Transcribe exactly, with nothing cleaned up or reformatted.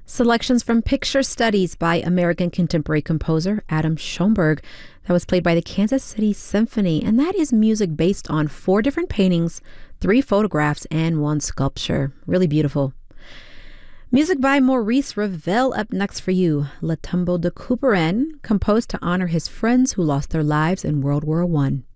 Selections from Picture Studies by American contemporary composer Adam Schoenberg. That was played by the Kansas City Symphony, and that is music based on four different paintings, three photographs, and one sculpture. Really beautiful. Music by Maurice Ravel up next for you. Le Tombeau de Couperin, composed to honor his friends who lost their lives in World War One.